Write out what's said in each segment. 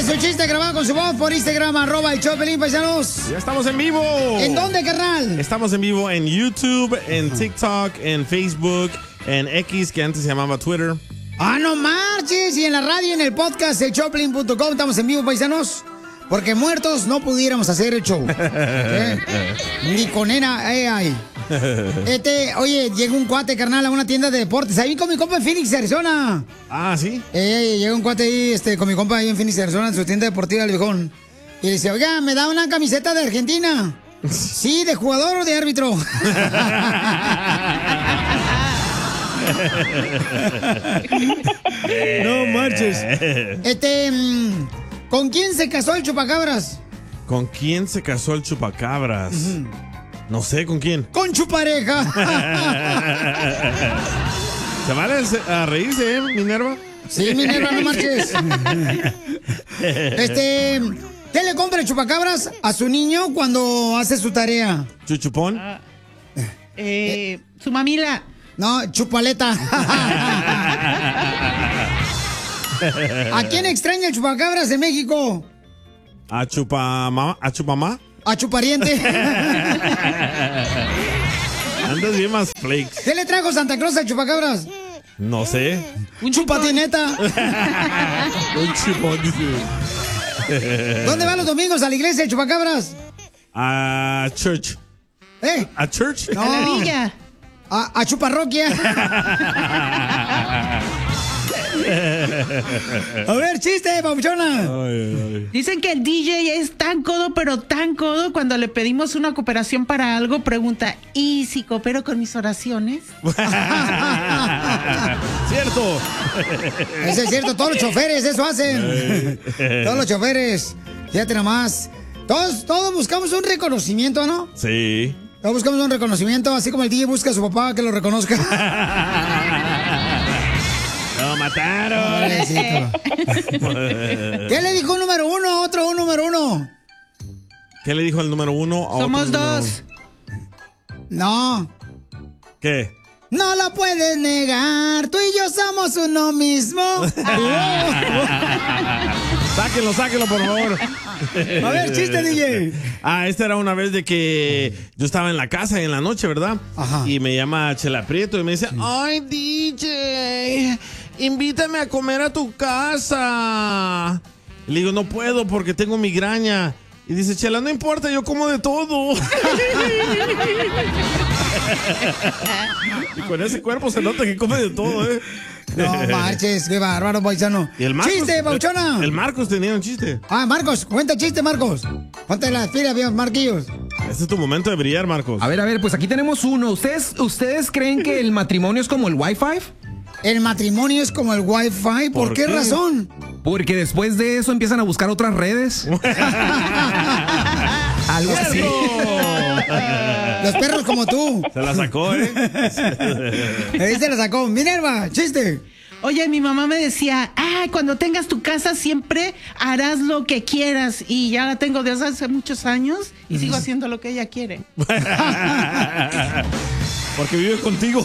su chiste grabado con su voz por Instagram, @el_Choplin, paisanos. Ya estamos en vivo. ¿En dónde, carnal? Estamos en vivo en YouTube, en TikTok, en Facebook, en X, que antes se llamaba Twitter. ¡Ah, no marches! Y en la radio, en el podcast, elchoplin.com, estamos en vivo, paisanos. Porque muertos no pudiéramos hacer el show. Ni con AI. Oye, llega un cuate, carnal, a una tienda de deportes. Ahí con mi compa en Phoenix, Arizona. Ah, ¿sí? Llega un cuate ahí, con mi compa ahí en Phoenix, Arizona, en su tienda deportiva, el viejón. Y le dice, oiga, ¿me da una camiseta de Argentina? Sí, ¿de jugador o de árbitro? No marches. ¿Con quién se casó el chupacabras? ¿Con quién se casó el chupacabras? No sé, ¿con quién? ¡Con chupareja! ¿Se vale a reírse, Minerva? Sí, Minerva, no marches. ¿Qué le compra el chupacabras a su niño cuando hace su tarea? ¿Chuchupón? Su mamila. No, chupaleta. ¿A quién extraña el chupacabras de México? ¿A chupamá? ¿A chupamá? A chupariente. Andas bien más flakes. ¿Qué le trajo Santa Claus al chupacabras? No sé. Un chupatineta. Un chupón, dice. ¿Dónde va los domingos a la iglesia el chupacabras? A church. ¿A church? No. A la villa. A chuparroquia. A ver, chiste, papuchona. Dicen que el DJ es tan codo, pero tan codo, cuando le pedimos una cooperación para algo, pregunta, ¿y si coopero con mis oraciones? Cierto. Eso es cierto, todos los choferes eso hacen. Todos los choferes. Fíjate nomás. Todos buscamos un reconocimiento, ¿no? Sí. Todos buscamos un reconocimiento, así como el DJ busca a su papá que lo reconozca. ¡Lo mataron! ¿Qué le dijo un número uno a otro número uno? ¿Qué le dijo el número uno a Somos otro dos. No. ¿Qué? No lo puedes negar, tú y yo somos uno mismo. Sáquenlo, por favor. A ver, chiste, DJ. Esta era una vez de que yo estaba en la casa en la noche, ¿verdad? Ajá. Y me llama Chela Prieto y me dice, ay, DJ, invítame a comer a tu casa. Y le digo, no puedo porque tengo migraña. Y dice, Chela, no importa, yo como de todo. Y con ese cuerpo se nota que come de todo, ¿eh? No marches, qué bárbaro, paisano. ¿Y el Marcos? ¡Chiste, pauchona! El Marcos tenía un chiste. Marcos, cuenta chiste, Marcos. Ponte las pilas, bien, Marquillos. Este es tu momento de brillar, Marcos. A ver, pues aquí tenemos uno. ¿Ustedes creen que el matrimonio es como el Wi-Fi? ¿El matrimonio es como el Wi-Fi? ¿Por qué razón? Porque después de eso empiezan a buscar otras redes. Algo así. Los perros como tú. Se la sacó, ¿eh? Ahí se la sacó. Minerva, chiste. Oye, mi mamá me decía, cuando tengas tu casa siempre harás lo que quieras. Y ya la tengo desde hace muchos años y sigo haciendo lo que ella quiere. Porque vive contigo.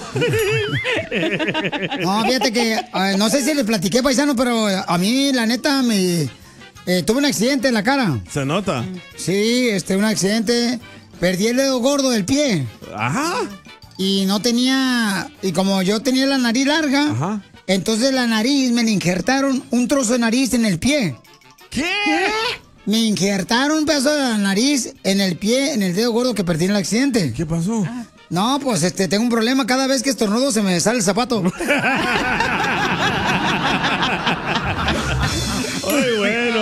No, fíjate que, no sé si les platiqué, paisano, pero a mí, la neta, tuve un accidente en la cara. ¿Se nota? Sí, un accidente. Perdí el dedo gordo del pie. Ajá. Y no tenía, y como yo tenía la nariz larga, ajá, entonces la nariz, me le injertaron un trozo de nariz en el pie. ¿Qué? Me injertaron un pedazo de la nariz en el pie, en el dedo gordo que perdí en el accidente. ¿Qué pasó? No, pues tengo un problema. Cada vez que estornudo se me sale el zapato. ¡Ay, bueno!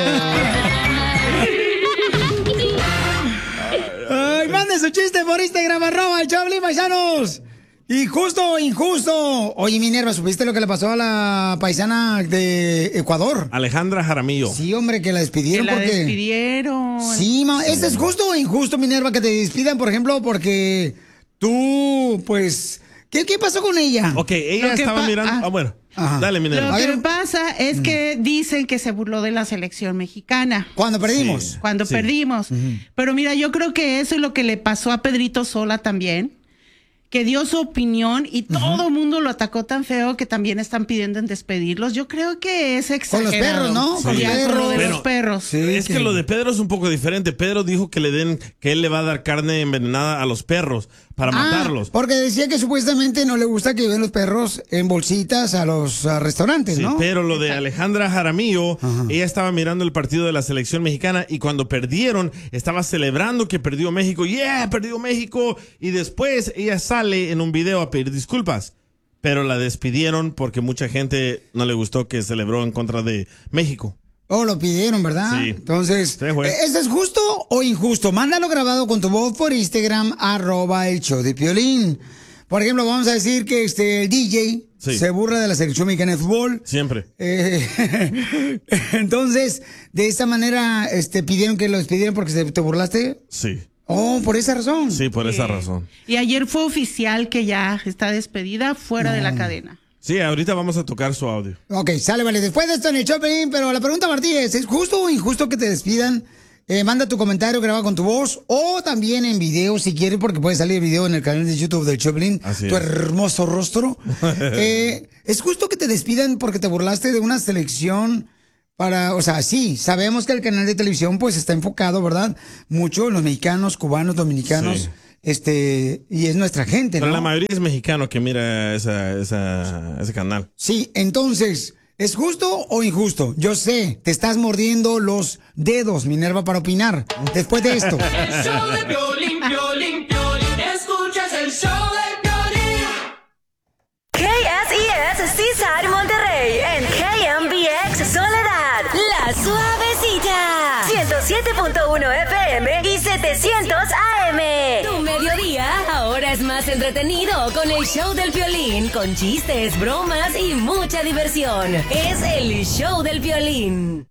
¡Ay, mande su chiste por Instagram, @el_Choplin, paisanos! Injusto, injusto. Oye, Minerva, ¿supiste lo que le pasó a la paisana de Ecuador? Alejandra Jaramillo. Sí, hombre, que la despidieron Que la porque... despidieron. Sí, ¿eso es justo o injusto, Minerva, que te despidan, por ejemplo, porque tú, pues... ¿Qué pasó con ella? Ok, ella estaba mirando... bueno, dale, Minerva. Lo que pasa es que dicen que se burló de la selección mexicana. Cuando perdimos. Sí. Cuando perdimos. Pero mira, yo creo que eso es lo que le pasó a Pedrito Sola también. que dio su opinión y todo el mundo lo atacó tan feo que también están pidiendo en despedirlos. Yo creo que es exagerado. Con los perros, ¿no? Sí. Con los perros. Con lo de Pero- los perros. Sí, Es que lo de Pedro es un poco diferente. Pedro dijo que él le va a dar carne envenenada a los perros para matarlos. Porque decía que supuestamente no le gusta que lleven los perros en bolsitas a los restaurantes, Sí, ¿no? pero lo de Alejandra Jaramillo, ella estaba mirando el partido de la selección mexicana y cuando perdieron, estaba celebrando que perdió México. ¡Yeah! ¡Perdió México! Y después ella sale en un video a pedir disculpas. Pero la despidieron porque mucha gente no le gustó que celebró en contra de México. Oh, lo pidieron, ¿verdad? Sí. Entonces, Sí, güey. ¿esto es justo o injusto? Mándalo grabado con tu voz por Instagram, @el-show-de-Piolín. Por ejemplo, vamos a decir que el DJ Sí. se burla de la selección mexicana de fútbol. Siempre. Entonces, de esta manera, pidieron que lo despidieran porque te burlaste. Sí. Oh, por esa razón. Sí, por esa razón. Y ayer fue oficial que ya está despedida fuera de la cadena. Sí, ahorita vamos a tocar su audio. Ok, sale, vale. Después de esto en el Choplin, pero la pregunta, Martí, ¿es justo o injusto que te despidan? Manda tu comentario grabado con tu voz o también en video si quieres, porque puede salir video en el canal de YouTube del Choplin, Así tu es. hermoso rostro. ¿Es justo que te despidan porque te burlaste de una selección? O sea, sí, sabemos que el canal de televisión pues está enfocado, ¿verdad? Mucho en los mexicanos, cubanos, dominicanos, y es nuestra gente, Pero ¿no? la mayoría es mexicano que mira ese canal. Sí, entonces, ¿es justo o injusto? Yo sé, te estás mordiendo los dedos, Minerva, para opinar. Después de esto. El show de Piolín, Piolín, Piolín. Escuchas el show de Piolín. KSES Seaside Monterrey en KMBX Soledad, La Suavecita, 107.1 FM y 700 AM. Tu mediodía ahora es más entretenido con el show del Piolín, con chistes, bromas y mucha diversión. Es el show del Piolín.